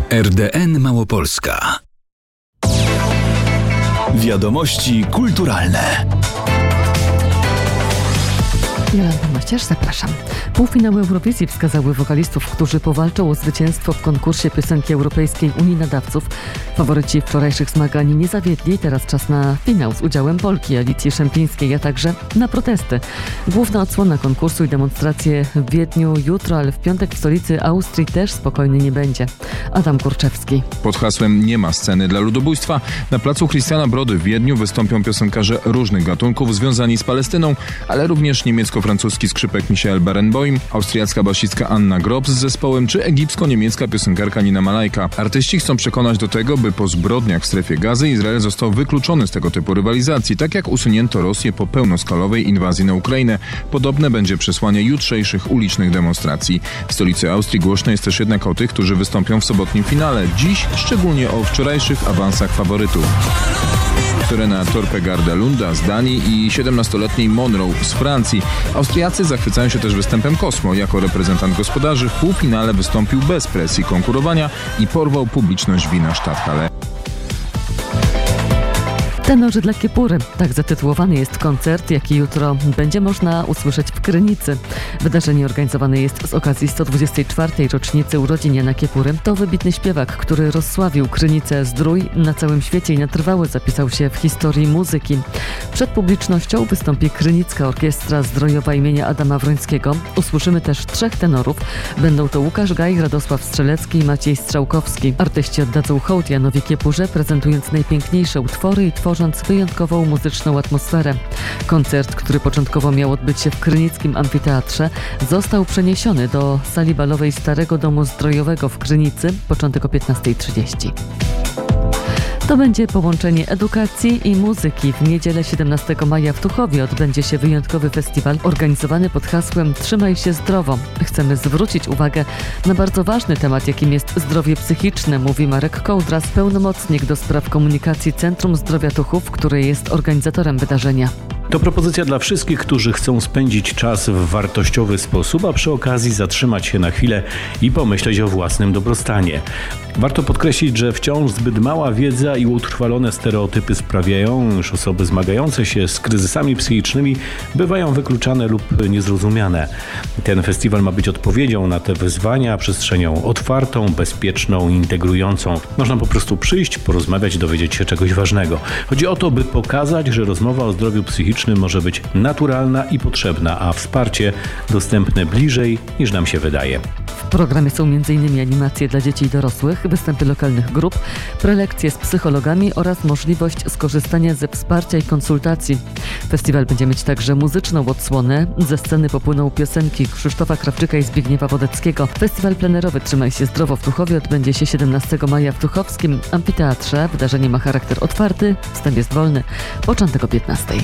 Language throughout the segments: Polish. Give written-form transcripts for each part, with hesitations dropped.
RDN Małopolska. Wiadomości kulturalne. Jolanta Mościarz, zapraszam. Półfinały Eurowizji wskazały wokalistów, którzy powalczą o zwycięstwo w konkursie piosenki europejskiej Unii Nadawców. Faworyci wczorajszych zmagań nie zawiedli, teraz czas na finał z udziałem Polki Alicji Szemplińskiej, a także na protesty. Główna odsłona konkursu i demonstracje w Wiedniu jutro, ale w piątek w stolicy Austrii też spokojny nie będzie. Adam Kurczewski. Pod hasłem "Nie ma sceny dla ludobójstwa" na placu Christiana Brody w Wiedniu wystąpią piosenkarze różnych gatunków związani z Palestyną, ale również niemiecko-francuski skrzypek Michael Barenboim, austriacka basistka Anna Grob z zespołem czy egipsko-niemiecka piosenkarka Nina Malajka. Artyści chcą przekonać do tego, by po zbrodniach w strefie Gazy Izrael został wykluczony z tego typu rywalizacji, tak jak usunięto Rosję po pełnoskalowej inwazji na Ukrainę. Podobne będzie przesłanie jutrzejszych ulicznych demonstracji. W stolicy Austrii głośno jest też jednak o tych, którzy wystąpią w sobotnim finale. Dziś szczególnie o wczorajszych awansach faworytów. Serena Torpegarda-Lunda z Danii i 17-letniej Monroe z Francji. Austriacy zachwycają się też występem Cosmo. Jako reprezentant gospodarzy w półfinale wystąpił bez presji konkurowania i porwał publiczność Wiener Stadthalle. Tenorzy dla Kiepury. Tak zatytułowany jest koncert, jaki jutro będzie można usłyszeć w Krynicy. Wydarzenie organizowane jest z okazji 124. rocznicy urodzin Jana Kiepury. To wybitny śpiewak, który rozsławił Krynicę Zdrój na całym świecie i na trwałe zapisał się w historii muzyki. Przed publicznością wystąpi Krynicka Orkiestra Zdrojowa imienia Adama Wrońskiego. Usłyszymy też 3 tenorów. Będą to Łukasz Gaj, Radosław Strzelecki i Maciej Strzałkowski. Artyści oddadzą hołd Janowi Kiepurze, prezentując najpiękniejsze utwory i tworząc wyjątkową muzyczną atmosferę. Koncert, który początkowo miał odbyć się w Krynickim Amfiteatrze, został przeniesiony do sali balowej Starego Domu Zdrojowego w Krynicy, początek o 15:30. To będzie połączenie edukacji i muzyki. W niedzielę 17 maja w Tuchowie odbędzie się wyjątkowy festiwal organizowany pod hasłem "Trzymaj się zdrowo". Chcemy zwrócić uwagę na bardzo ważny temat, jakim jest zdrowie psychiczne, mówi Marek Kołdras, pełnomocnik do spraw komunikacji Centrum Zdrowia Tuchów, który jest organizatorem wydarzenia. To propozycja dla wszystkich, którzy chcą spędzić czas w wartościowy sposób, a przy okazji zatrzymać się na chwilę i pomyśleć o własnym dobrostanie. Warto podkreślić, że wciąż zbyt mała wiedza i utrwalone stereotypy sprawiają, iż osoby zmagające się z kryzysami psychicznymi bywają wykluczane lub niezrozumiane. Ten festiwal ma być odpowiedzią na te wyzwania, przestrzenią otwartą, bezpieczną, integrującą. Można po prostu przyjść, porozmawiać, dowiedzieć się czegoś ważnego. Chodzi o to, by pokazać, że rozmowa o zdrowiu psychicznym może być naturalna i potrzebna, a wsparcie dostępne bliżej niż nam się wydaje. W programie są m.in. animacje dla dzieci i dorosłych, występy lokalnych grup, prelekcje z psychologami oraz możliwość skorzystania ze wsparcia i konsultacji. Festiwal będzie mieć także muzyczną odsłonę. Ze sceny popłyną piosenki Krzysztofa Krawczyka i Zbigniewa Wodeckiego. Festiwal plenerowy "Trzymaj się zdrowo" w Tuchowie odbędzie się 17 maja w Tuchowskim Amfiteatrze. Wydarzenie ma charakter otwarty, wstęp jest wolny, początek o 15:00.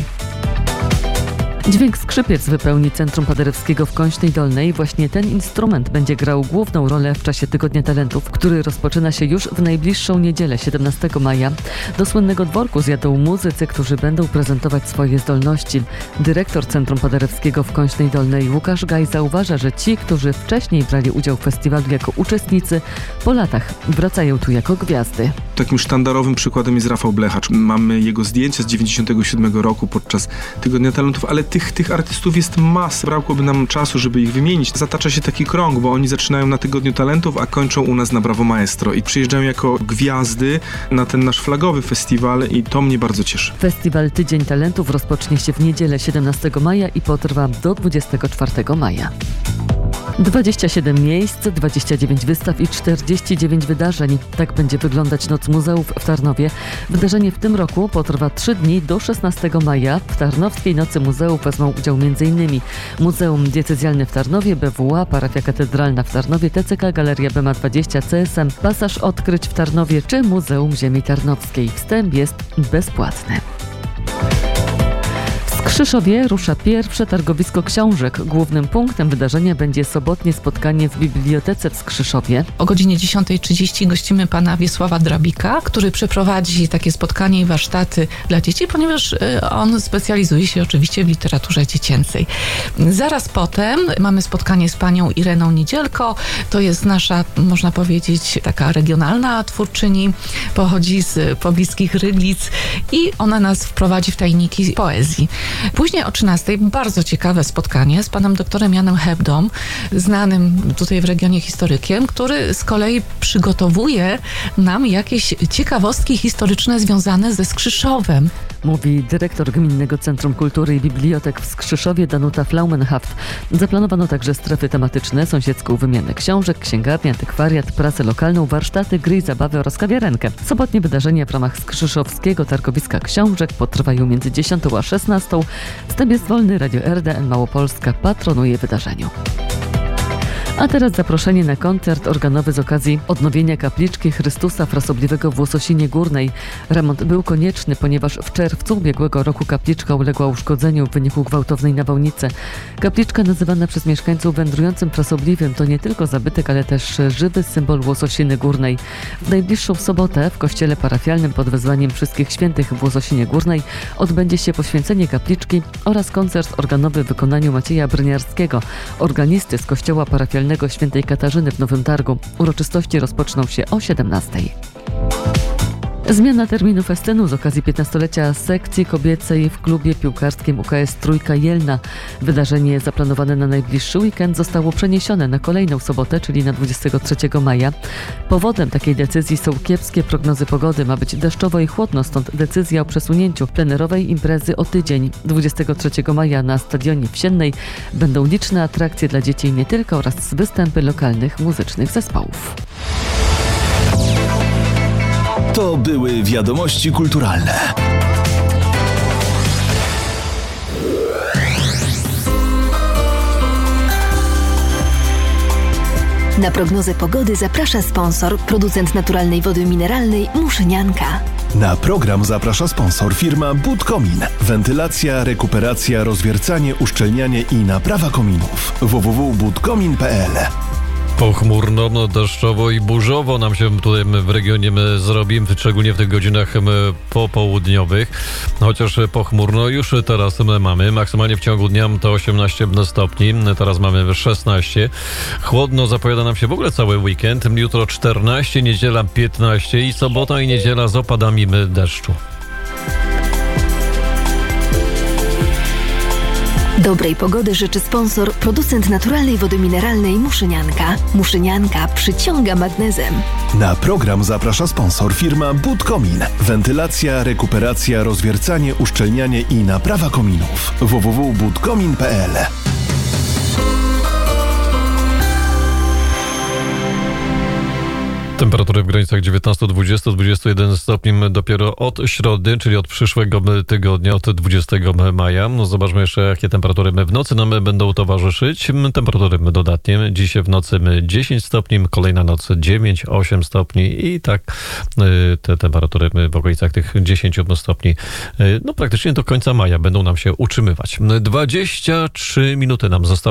Dźwięk skrzypiec wypełni Centrum Paderewskiego w Kąśnej Dolnej. Właśnie ten instrument będzie grał główną rolę w czasie Tygodnia Talentów, który rozpoczyna się już w najbliższą niedzielę, 17 maja. Do słynnego dworku zjadą muzycy, którzy będą prezentować swoje zdolności. Dyrektor Centrum Paderewskiego w Kąśnej Dolnej Łukasz Gaj zauważa, że ci, którzy wcześniej brali udział w festiwalu jako uczestnicy, po latach wracają tu jako gwiazdy. Takim sztandarowym przykładem jest Rafał Blechacz. Mamy jego zdjęcia z 97 roku podczas Tygodnia Talentów, ale tych artystów jest masa. Brakłoby nam czasu, żeby ich wymienić. Zatacza się taki krąg, bo oni zaczynają na Tygodniu Talentów, a kończą u nas na Brawo Maestro i przyjeżdżają jako gwiazdy na ten nasz flagowy festiwal i to mnie bardzo cieszy. Festiwal Tydzień Talentów rozpocznie się w niedzielę 17 maja i potrwa do 24 maja. 27 miejsc, 29 wystaw i 49 wydarzeń. Tak będzie wyglądać Noc Muzeów w Tarnowie. Wydarzenie w tym roku potrwa 3 dni do 16 maja. W Tarnowskiej Nocy Muzeów wezmą udział m.in. Muzeum Diecezjalne w Tarnowie, BWA, Parafia Katedralna w Tarnowie, TCK, Galeria BEMA 20, CSM, Pasaż Odkryć w Tarnowie czy Muzeum Ziemi Tarnowskiej. Wstęp jest bezpłatny. W Skrzyszowie rusza pierwsze targowisko książek. Głównym punktem wydarzenia będzie sobotnie spotkanie w bibliotece w Skrzyszowie. O godzinie 10:30 gościmy pana Wiesława Drabika, który przeprowadzi takie spotkanie i warsztaty dla dzieci, ponieważ on specjalizuje się oczywiście w literaturze dziecięcej. Zaraz potem mamy spotkanie z panią Ireną Niedzielko. To jest nasza, można powiedzieć, taka regionalna twórczyni. Pochodzi z pobliskich Ryglic i ona nas wprowadzi w tajniki poezji. Później o 13:00 bardzo ciekawe spotkanie z panem doktorem Janem Hebdą, znanym tutaj w regionie historykiem, który z kolei przygotowuje nam jakieś ciekawostki historyczne związane ze Skrzyszowem. Mówi dyrektor Gminnego Centrum Kultury i Bibliotek w Skrzyszowie Danuta Flaumenhaft. Zaplanowano także strefy tematyczne, sąsiedzką wymianę książek, księgarnię, antykwariat, pracę lokalną, warsztaty, gry i zabawy oraz kawiarenkę. Sobotnie wydarzenia w ramach Skrzyszowskiego Targowiska Książek potrwają między 10 a 16. Wstęp jest wolny. Radio RDN Małopolska patronuje wydarzeniu. A teraz zaproszenie na koncert organowy z okazji odnowienia kapliczki Chrystusa Frasobliwego w Łososinie Górnej. Remont był konieczny, ponieważ w czerwcu ubiegłego roku kapliczka uległa uszkodzeniu w wyniku gwałtownej nawałnicy. Kapliczka nazywana przez mieszkańców wędrującym Frasobliwiem to nie tylko zabytek, ale też żywy symbol Łososiny Górnej. W najbliższą sobotę w kościele parafialnym pod wezwaniem Wszystkich Świętych w Łososinie Górnej odbędzie się poświęcenie kapliczki oraz koncert organowy w wykonaniu Macieja Bryniarskiego, organisty z kościoła parafialnego Świętej Katarzyny w Nowym Targu. Uroczystości rozpoczną się o 17:00. Zmiana terminu festynu z okazji 15-lecia sekcji kobiecej w klubie piłkarskim UKS Trójka Jelna. Wydarzenie zaplanowane na najbliższy weekend zostało przeniesione na kolejną sobotę, czyli na 23 maja. Powodem takiej decyzji są kiepskie prognozy pogody. Ma być deszczowo i chłodno, stąd decyzja o przesunięciu plenerowej imprezy o tydzień. 23 maja na Stadionie Wsiennej będą liczne atrakcje dla dzieci nie tylko oraz występy lokalnych muzycznych zespołów. To były wiadomości kulturalne. Na prognozę pogody zaprasza sponsor, producent naturalnej wody mineralnej Muszynianka. Na program zaprasza sponsor firma Budkomin. Wentylacja, rekuperacja, rozwiercanie, uszczelnianie i naprawa kominów. www.budkomin.pl. Pochmurno, deszczowo i burzowo nam się tutaj w regionie zrobi, szczególnie w tych godzinach popołudniowych. Chociaż pochmurno już teraz mamy. Maksymalnie w ciągu dnia to 18 stopni, teraz mamy 16. Chłodno zapowiada nam się w ogóle cały weekend. Jutro 14, niedziela 15 i sobota i niedziela z opadami deszczu. Dobrej pogody życzy sponsor, producent naturalnej wody mineralnej Muszynianka. Muszynianka przyciąga magnezem. Na program zaprasza sponsor firma Budkomin. Wentylacja, rekuperacja, rozwiercanie, uszczelnianie i naprawa kominów. www.budkomin.pl. Temperatury w granicach 19, 20, 21 stopni dopiero od środy, czyli od przyszłego tygodnia, od 20 maja. No zobaczmy jeszcze, jakie temperatury w nocy nam będą towarzyszyć. Temperatury dodatnie. Dziś w nocy 10 stopni, kolejna noc 9, 8 stopni i tak te temperatury w okolicach tych 10 stopni no praktycznie do końca maja będą nam się utrzymywać. 23 minuty nam zostało.